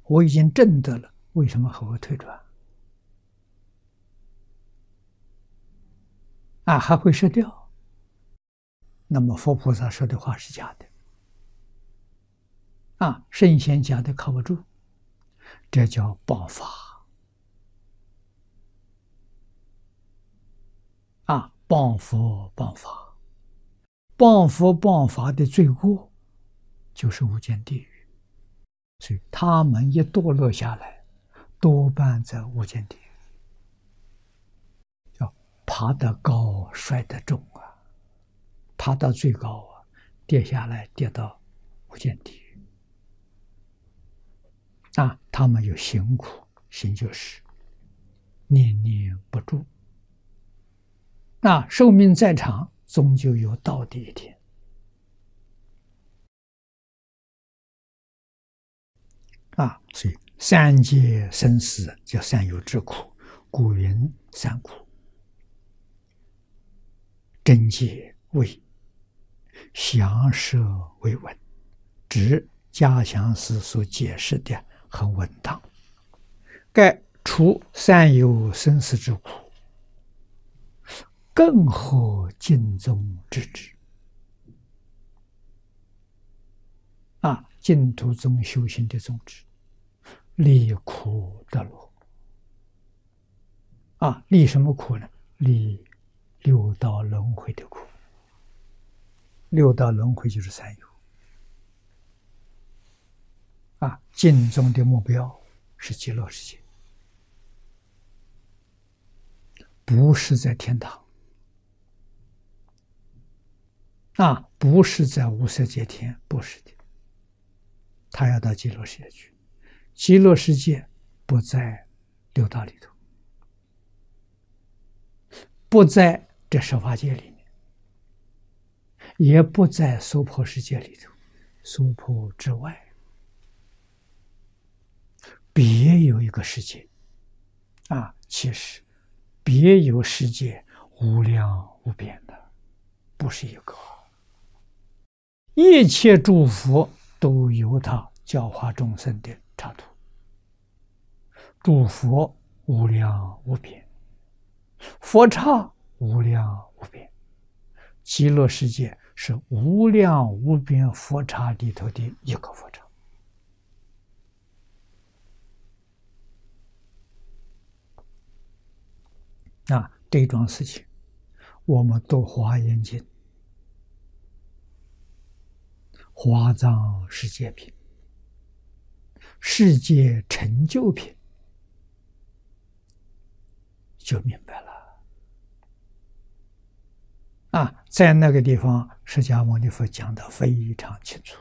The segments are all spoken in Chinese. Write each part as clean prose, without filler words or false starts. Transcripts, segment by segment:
我已经证得了，为什么还会退转？还会失掉？那么佛菩萨说的话是假的，圣贤讲的靠不住，这叫谤法，谤佛谤法，谤佛谤法的罪过就是无间地狱，所以他们一堕落下来，多半在无间地狱，叫爬得高，摔得重爬到最高跌下来，跌到无间地狱。他们有行苦，行就是念念不住。寿命再长，终究有到的一天。所以三界生死叫三有之苦，故云三苦。真解为详摄为稳，指嘉祥师所解释的很稳当。盖除三有生死之苦，更何尽宗之旨？净土宗修行的宗旨，离苦得乐。离什么苦呢？离六道轮回的苦。六道轮回就是三有。净宗的目标是极乐世界，不是在天堂，不是在无色界天，不是的。他要到极乐世界去，极乐世界不在六道里头，不在这十法界里面，也不在娑婆世界里头，娑婆之外，别有一个世界。其实别有世界无量无边的，不是一个。一切诸佛都有他教化众生的插图。诸佛无量无边，佛刹无量无边，极乐世界是无量无边佛刹里头的一个佛刹。这桩事情，我们读《华严经》，华藏世界品、世界成就品，就明白了。在那个地方，释迦牟尼佛讲得非常清楚。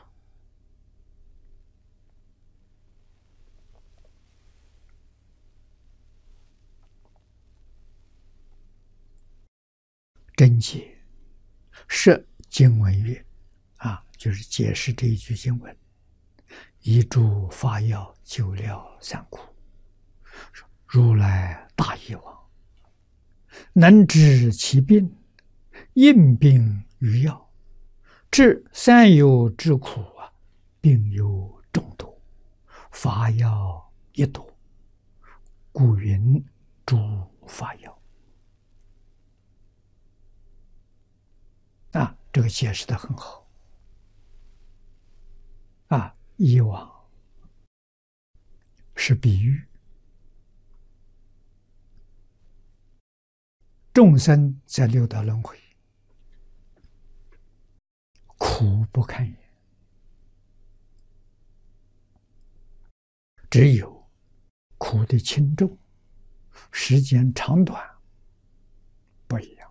真解释经文曰，就是解释这一句经文：一诸法要，救了三苦。如来大义王，能知其病，应病于药，治三有之苦病有众多，法要一多，故云诸法要。这个解释得很好。以往是比喻，众生在六道轮回，苦不堪言，只有苦的轻重、时间长短不一样。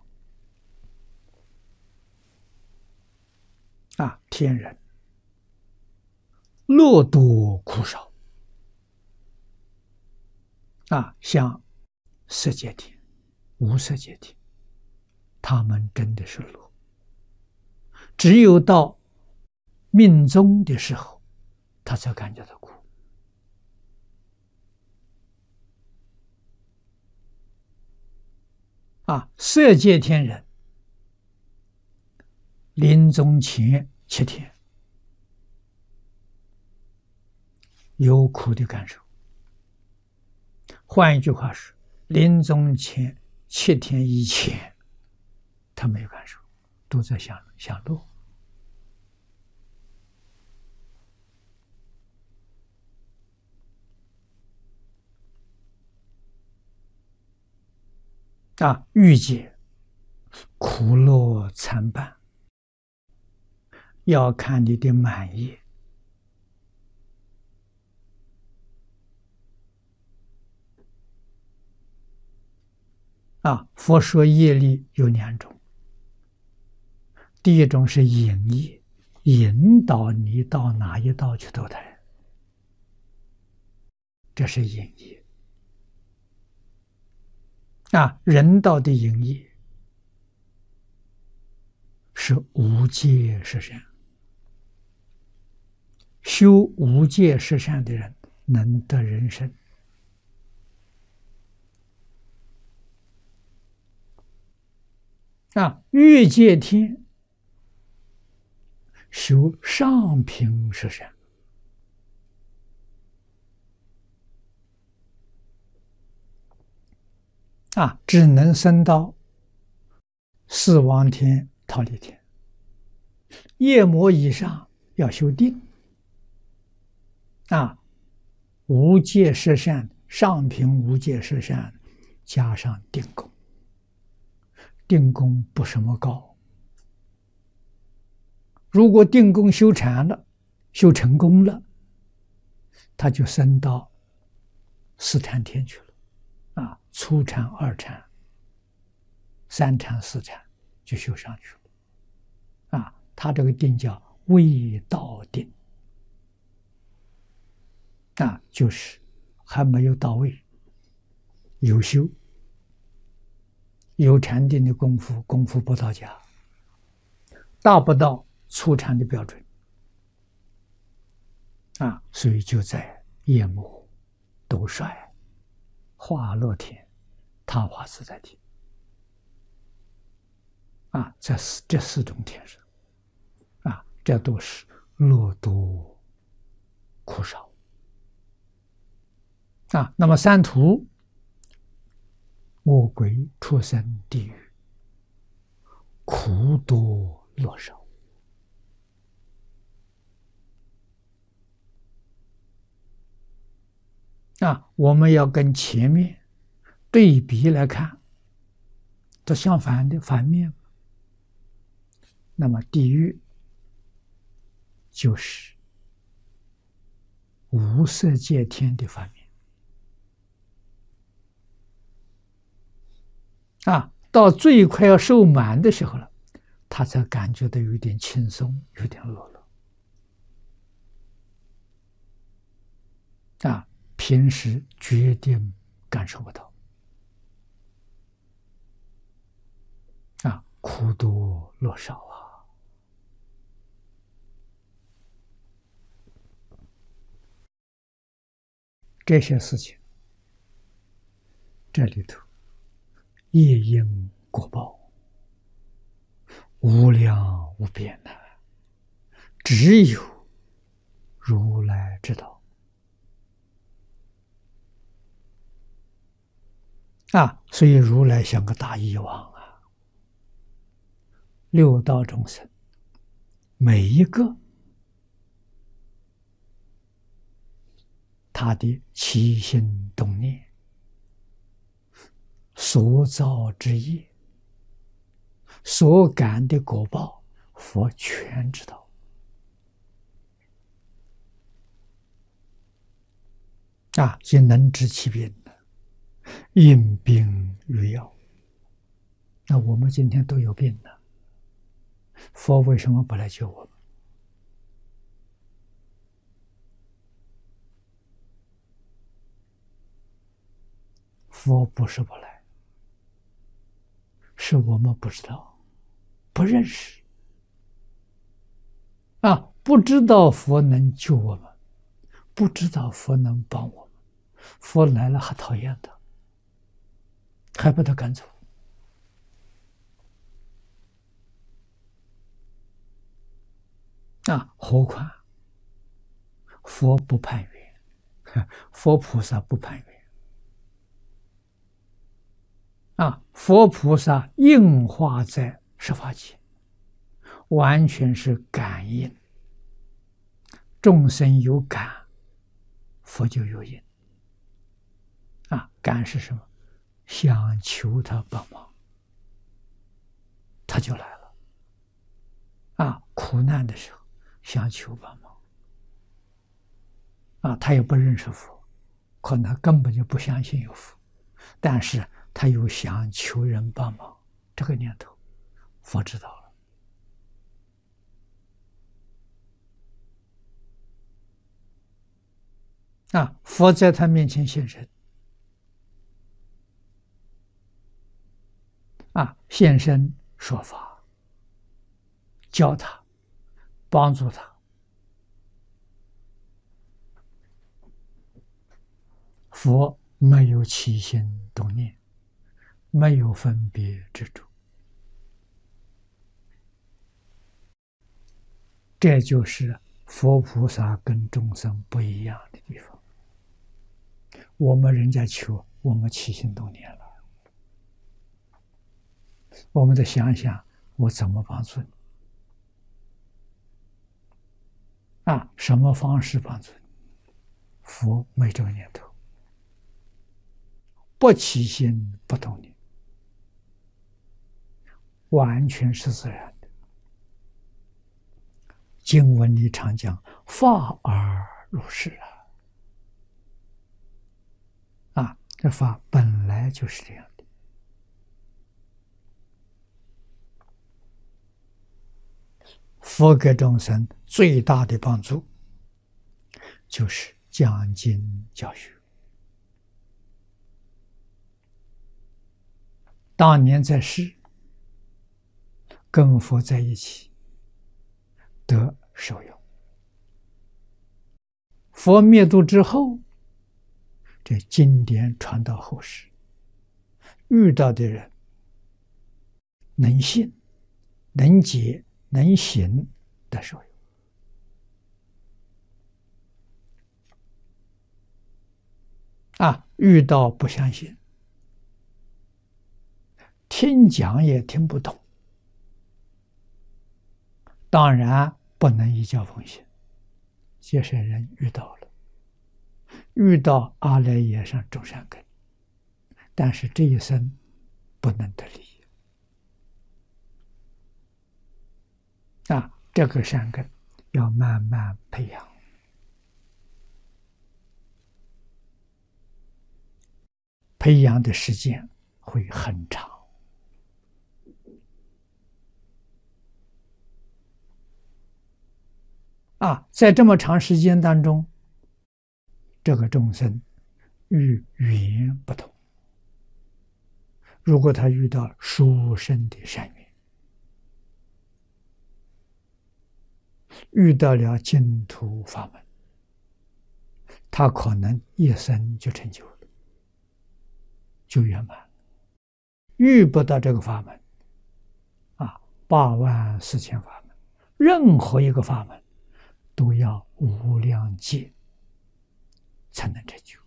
天人乐多苦少，像色界天、无色界天，他们真的是乐。只有到命终的时候，他才感觉到苦。色界天人临终前7天， 有苦的感受。换一句话是，临终前7天以前，他没有感受，都在享乐。欲界苦乐参半，要看你的满意。佛说业力有2种，第一种是引业，引导你到哪一道去投胎，这是引业。人道的引业是无戒十善，修无戒十善的人能得人身。欲界天修上品十善，只能升到四王天、忉利天。夜魔以上要修定。无戒十善，上品无戒十善，加上定功。定功不什么高，如果定功修禅了，修成功了，他就升到四禅天去了。初禅、二禅、三禅、四禅就修上去了。他这个定叫未到定，就是还没有到位，有修。有禅定的功夫不到家，达不到初禅的标准。所以就在夜幕、斗率、化乐天、他化自在天。这4种天上，这都是乐多苦少。那么三途，恶鬼、畜生、地狱，苦多乐少。我们要跟前面对比来看，都相反的反面。那么地狱就是无色界天的反面。到最快要受满的时候了，他才感觉到有点轻松，有点乐了。平时决定感受不到。苦多乐少这些事情，这里头业因果报无量无边只有如来知道。所以如来像个大医王六道众生每一个他的起心动念所造之业所感的果报，佛全知道。也能知其病，因病于药。那我们今天都有病了，佛为什么不来救我们？佛不是不来，是我们不知道，不认识。不知道佛能救我们，不知道佛能帮我们，佛来了还讨厌他，还把他赶走。何况佛不攀缘， 佛菩萨不攀缘佛菩萨应化在十法界，完全是感应。众生有感，佛就有应感是什么？想求他帮忙，他就来了苦难的时候想求帮忙他也不认识佛，可能他根本就不相信有佛，但是他有想求人帮忙这个念头，佛知道了佛在他面前现身现身说法，教他，帮助他。佛没有起心动念，没有分别执着，这就是佛菩萨跟众生不一样的地方。我们人家求，我们起心动念了，我们得想想我怎么帮助你什么方式帮助你？佛没这个念头，不起心不动念，完全是自然的。经文里常讲法而如是这法本来就是这样的。佛给众生最大的帮助就是讲经教学。当年在世跟佛在一起得受用，佛灭度之后，这经典传到后世，遇到的人能信、能解、能行的受用遇到不相信，听讲也听不懂，当然不能依教奉行。这些人遇到了，遇到阿赖耶上种善根，但是这一生不能得利益这个善根要慢慢培养，培养的时间会很长在这么长时间当中，这个众生与缘不同。如果他遇到殊胜的善缘，遇到了净土法门，他可能一生就成就了，就圆满。遇不到这个法门84000法门，任何一个法门都要无量劫才能成就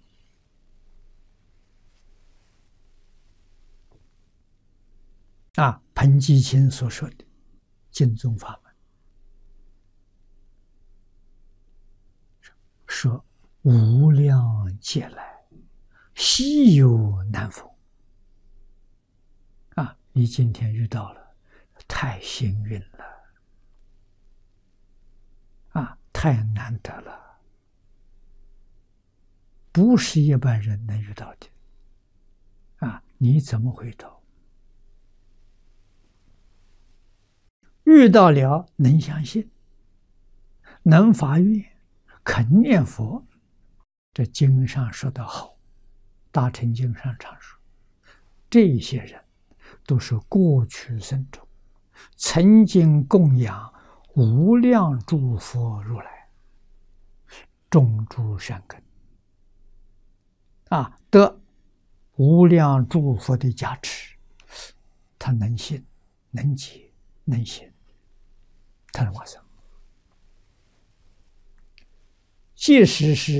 彭基清所说的净宗法门，说无量劫来稀有难逢你今天遇到了，太幸运了太难得了，不是一般人能遇到的你怎么会遇到？遇到了能相信，能发愿，肯念佛，这经上说得好，大乘经上常说，这些人都是过去生中曾经供养无量诸佛如来，种诸善根得无量诸佛的加持，他能信、能解、能行，他能往生。即使是